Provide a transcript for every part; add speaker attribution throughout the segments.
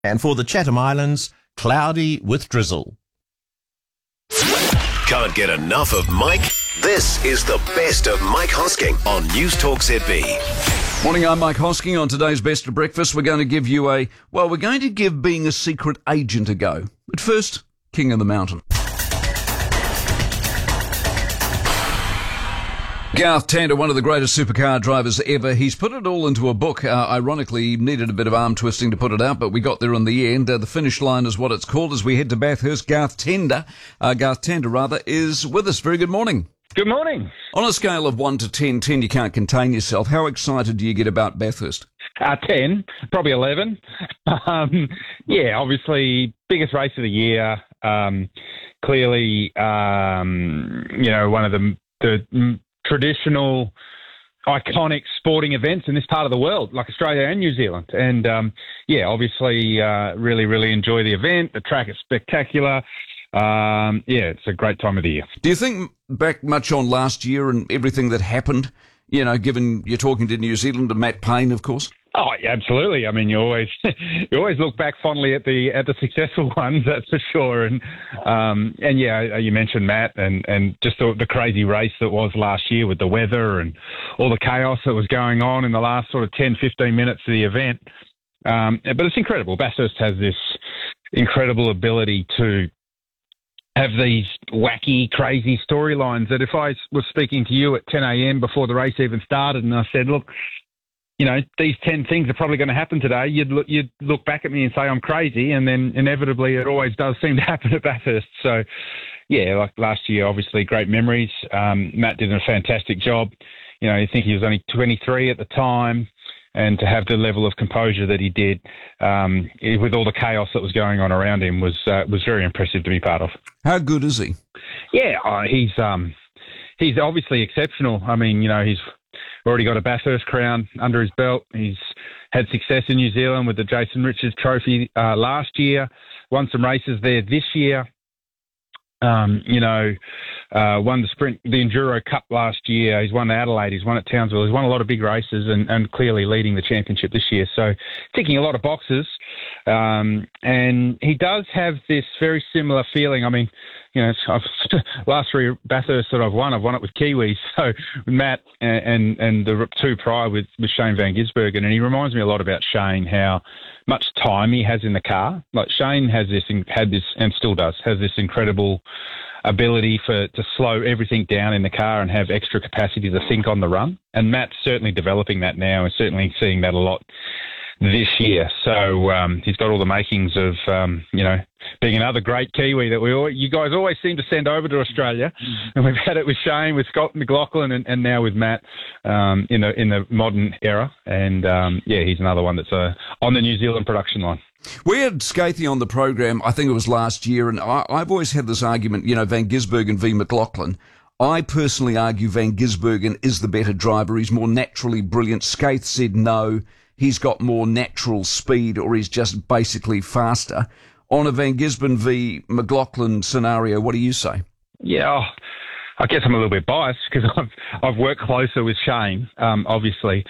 Speaker 1: And for the Chatham Islands, cloudy with drizzle.
Speaker 2: Can't get enough of Mike? This is the best of Mike Hosking on News Talk ZB.
Speaker 3: Morning, I'm Mike Hosking. On today's Best of Breakfast, we're going to give you we're going to give being a secret agent a go. But first, King of the Mountain. Garth Tander, one of the greatest supercar drivers ever. He's put it all into a book. Ironically, he needed a bit of arm twisting to put it out, but we got there in the end. The finish line is what it's called as we head to Bathurst. Garth Tander, is with us. Very good morning.
Speaker 4: Good morning.
Speaker 3: On a scale of 1 to 10, 10 you can't contain yourself, how excited do you get about Bathurst?
Speaker 4: 10, probably 11. Obviously, biggest race of the year. Clearly, one of the traditional iconic sporting events in this part of the world, like Australia and New Zealand. And, obviously, really, really enjoy the event. The track is spectacular. It's a great time of the year.
Speaker 3: Do you think back much on last year and everything that happened, given you're talking to New Zealand and Matt Payne, of course? Oh,
Speaker 4: yeah, absolutely. I mean, you always look back fondly at the successful ones, that's for sure. And you mentioned Matt and just the crazy race that was last year with the weather and all the chaos that was going on in the last sort of 10, 15 minutes of the event. But it's incredible. Bathurst has this incredible ability to have these wacky, crazy storylines that if I was speaking to you at 10 a.m. before the race even started and I said, look, these 10 things are probably going to happen today, you'd look back at me and say I'm crazy, and then inevitably it always does seem to happen at Bathurst. So, like last year, obviously great memories. Matt did a fantastic job. I think he was only 23 at the time, and to have the level of composure that he did with all the chaos that was going on around him was very impressive to be part of.
Speaker 3: How good is he?
Speaker 4: Yeah, he's obviously exceptional. I mean, he's already got a Bathurst crown under his belt. He's had success in New Zealand with the Jason Richards Trophy last year, won some races there this year. Won the Enduro Cup last year. He's won Adelaide. He's won at Townsville. He's won a lot of big races and clearly leading the championship this year. So ticking a lot of boxes. And he does have this very similar feeling. I mean, last three Bathurst that I've won it with Kiwis. So Matt and the two prior with Shane Van Gisbergen. And he reminds me a lot about Shane, how much time he has in the car. Like Shane had this and still does, has this incredible ability to slow everything down in the car and have extra capacity to think on the run. And Matt's certainly developing that now and certainly seeing that a lot this year. So he's got all the makings of, being another great Kiwi that you guys always seem to send over to Australia. And we've had it with Shane, with Scott McLaughlin, and now with Matt in the modern era. And, he's another one that's on the New Zealand production line.
Speaker 3: We had Skathey on the program, I think it was last year, and I've always had this argument, Van Gisbergen v. McLaughlin. I personally argue Van Gisbergen is the better driver. He's more naturally brilliant. Skaith said no, he's got more natural speed, or he's just basically faster. On a Van Gisbergen v. McLaughlin scenario, what do you say?
Speaker 4: Yeah, I guess I'm a little bit biased because I've worked closer with Shane, obviously.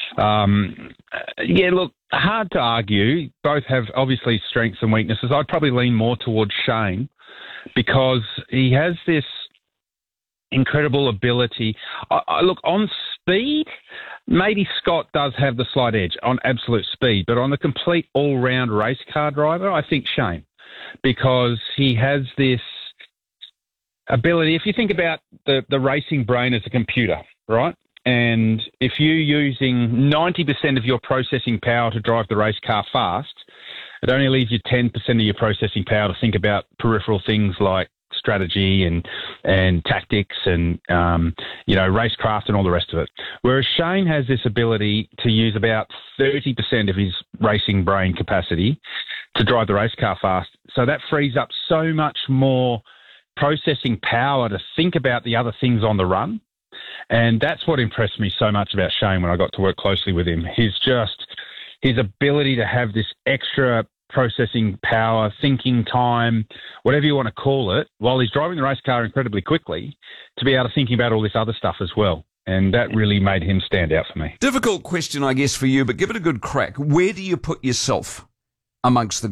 Speaker 4: Look, hard to argue. Both have obviously strengths and weaknesses. I'd probably lean more towards Shane because he has this incredible ability. Look, on speed, maybe Scott does have the slight edge on absolute speed, but on the complete all-round race car driver, I think Shane, because he has this ability. If you think about the racing brain as a computer, right? And if you're using 90% of your processing power to drive the race car fast, it only leaves you 10% of your processing power to think about peripheral things like strategy and tactics and, racecraft and all the rest of it. Whereas Shane has this ability to use about 30% of his racing brain capacity to drive the race car fast. So that frees up so much more processing power to think about the other things on the run. And that's what impressed me so much about Shane when I got to work closely with him. His ability to have this extra processing power, thinking time, whatever you want to call it, while he's driving the race car incredibly quickly, to be able to think about all this other stuff as well. And that really made him stand out for me.
Speaker 3: Difficult question, I guess, for you, but give it a good crack. Where do you put yourself amongst the